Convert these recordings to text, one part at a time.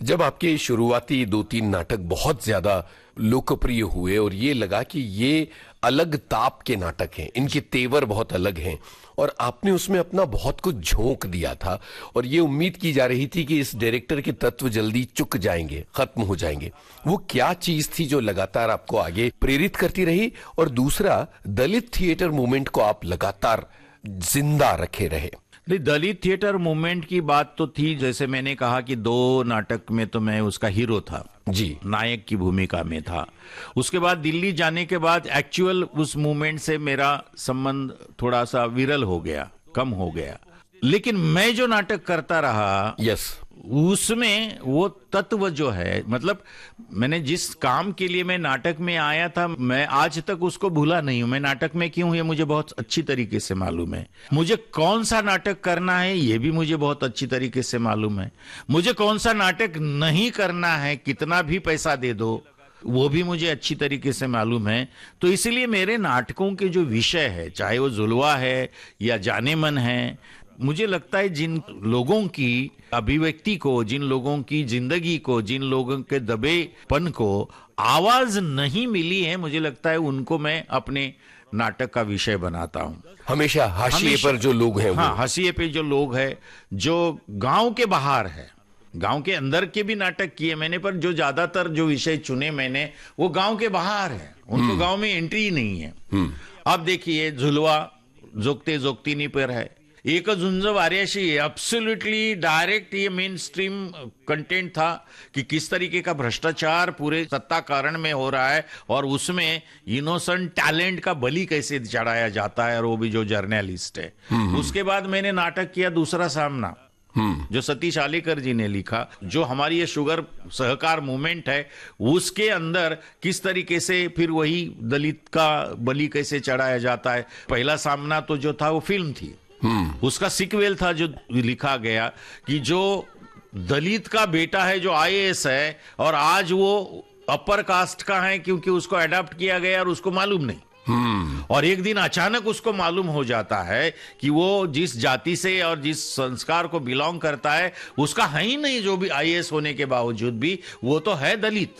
जब आपके शुरुआती 2-3 नाटक बहुत ज्यादा लोकप्रिय हुए और ये लगा कि ये अलग ताप के नाटक हैं, इनके तेवर बहुत अलग हैं और आपने उसमें अपना बहुत कुछ झोंक दिया था और ये उम्मीद की जा रही थी कि इस डायरेक्टर के तत्व जल्दी चुक जाएंगे, खत्म हो जाएंगे, वो क्या चीज थी जो लगातार आपको आगे प्रेरित करती रही? और दूसरा, दलित थिएटर मूवमेंट को आप लगातार जिंदा रखे रहे। दलित थिएटर मूवमेंट की बात तो थी, जैसे मैंने कहा कि 2 नाटक में तो मैं उसका हीरो था जी, नायक की भूमिका में था। उसके बाद दिल्ली जाने के बाद एक्चुअल उस मूवमेंट से मेरा संबंध थोड़ा सा विरल हो गया, कम हो गया। लेकिन मैं जो नाटक करता रहा, यस, उसमें वो तत्व जो है, मतलब मैंने जिस काम के लिए मैं नाटक में आया था, मैं आज तक उसको भूला नहीं हूं। मैं नाटक में क्यों, ये मुझे बहुत अच्छी तरीके से मालूम है। मुझे कौन सा नाटक करना है, ये भी मुझे बहुत अच्छी तरीके से मालूम है। मुझे कौन सा नाटक नहीं करना है, कितना भी पैसा दे दो, वो भी मुझे अच्छी तरीके से मालूम है। तो इसलिए मेरे नाटकों के जो विषय है, चाहे वो जुलवा है या जाने मन है, मुझे लगता है जिन लोगों की अभिव्यक्ति को, जिन लोगों की जिंदगी को, जिन लोगों के दबेपन को आवाज नहीं मिली है, मुझे लगता है उनको मैं अपने नाटक का विषय बनाता हूं। हमेशा हाशिए पर जो लोग हैं, हाँ, हाशिए पे जो लोग हैं, जो गांव के बाहर है, गांव के अंदर के भी नाटक किए मैंने, पर जो ज्यादातर जो विषय चुने मैंने वो गांव के बाहर है, उनको गांव में एंट्री ही नहीं है। अब देखिए, झुलवा जोगते जोगतीनी पर है, एक झुंज वाऱ्याशी, एब्सोल्युटली डायरेक्ट ये मेन स्ट्रीम कंटेंट था कि किस तरीके का भ्रष्टाचार पूरे सत्ता कारण में हो रहा है और उसमें इनोसेंट टैलेंट का बलि कैसे चढ़ाया जाता है, और वो भी जो जर्नलिस्ट है। उसके बाद मैंने नाटक किया दूसरा सामना, जो सतीश आलेकर जी ने लिखा, जो हमारी ये शुगर सहकार मूवमेंट है, उसके अंदर किस तरीके से फिर वही दलित का बलि कैसे चढ़ाया जाता है। पहला सामना तो जो था वो फिल्म थी, उसका सीक्वेल था जो लिखा गया कि जो दलित का बेटा है जो आईएएस है और आज वो अपर कास्ट का है क्योंकि उसको अडॉप्ट किया गया और उसको मालूम नहीं। और एक दिन अचानक उसको मालूम हो जाता है कि वो जिस जाति से और जिस संस्कार को बिलोंग करता है उसका है ही नहीं, जो भी आईएएस होने के बावजूद भी वो तो है दलित।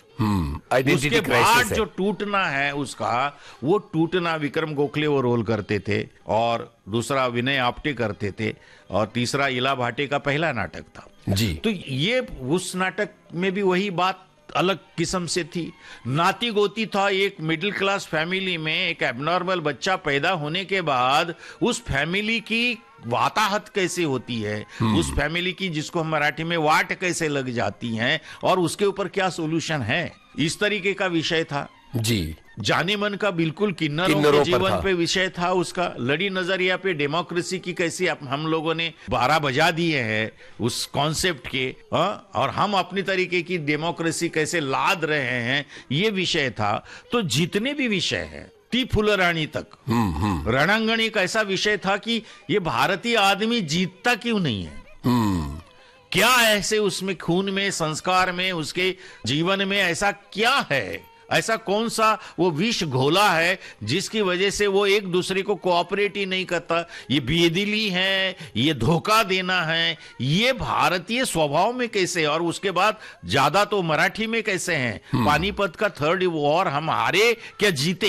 उसके बाद जो टूटना है उसका, वो टूटना विक्रम गोखले वो रोल करते थे और दूसरा विनय आप्टे करते थे और तीसरा इला भाटे का पहला नाटक था जी। तो ये उस नाटक में भी वही बात अलग किस्म से थी। नाती गोती था, एक मिडिल क्लास फैमिली में एक एबनॉर्मल बच्चा पैदा होने के बाद उस फैमिली की वाताहत कैसे होती है, उस फैमिली की जिसको हम मराठी में वाट कैसे लग जाती हैं और उसके ऊपर क्या सोल्यूशन है, इस तरीके का विषय था जी। जाने मन का बिल्कुल किन्नरों के जीवन पे विषय था उसका। लड़ी नजरिया पे डेमोक्रेसी की कैसी हम लोगों ने 12 बजा दिए हैं उस कॉन्सेप्ट के, और हम अपनी तरीके की डेमोक्रेसी कैसे लाद रहे हैं, ये विषय था। तो जितने भी विषय हैं, ती फुलरानी तक, रणांगण एक ऐसा विषय था कि ये भारतीय आदमी जीतता क्यों नहीं है, क्या ऐसे उसमें खून में, संस्कार में, उसके जीवन में ऐसा क्या है, ऐसा कौन सा वो विष घोला है जिसकी वजह से वो एक दूसरे को कोऑपरेट ही नहीं करता। ये बेदिली है, ये धोखा देना है, ये भारतीय स्वभाव में कैसे, और उसके बाद ज्यादा तो मराठी में कैसे हैं। पानीपत का 3rd वॉर हम हारे क्या जीते,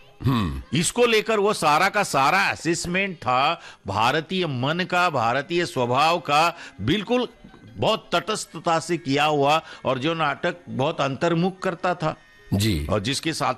इसको लेकर वो सारा का सारा असेसमेंट था भारतीय मन का, भारतीय स्वभाव का, बिल्कुल बहुत तटस्थता से किया हुआ, और जो नाटक बहुत अंतर्मुख करता था जी, और जिसके साथ